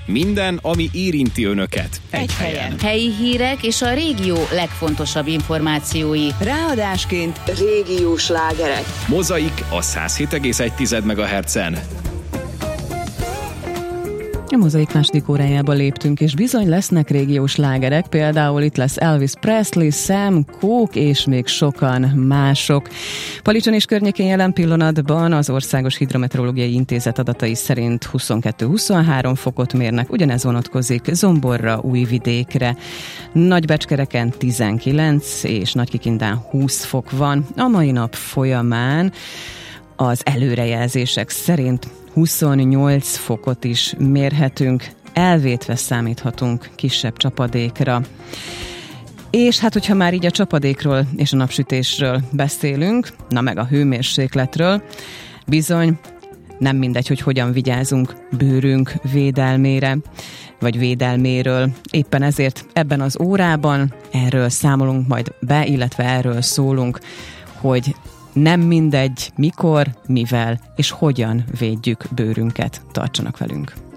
Minden, ami érinti önöket. Egy helyen. Helyi hírek és a régió legfontosabb információi. Ráadásként régiós slágerek. Mozaik a 107,1 MHz-en. A Mozaik második órájába léptünk, és bizony lesznek régiós slágerek, például itt lesz Elvis Presley, Sam Cooke és még sokan mások. Palicson és környékén jelen pillanatban az Országos Hidrometeorológiai Intézet adatai szerint 22-23 fokot mérnek, ugyanez vonatkozik Zomborra, Újvidékre. Nagybecskereken 19 és Nagykikindán 20 fok van. A mai nap folyamán az előrejelzések szerint 28 fokot is mérhetünk, elvétve számíthatunk kisebb csapadékra. És hát, hogyha már így a csapadékról és a napsütésről beszélünk, na meg a hőmérsékletről, bizony nem mindegy, hogy hogyan vigyázunk bőrünk védelmére, vagy védelméről. Éppen ezért ebben az órában erről számolunk majd be, illetve erről szólunk, hogy nem mindegy, mikor, mivel és hogyan védjük bőrünket. Tartsanak velünk!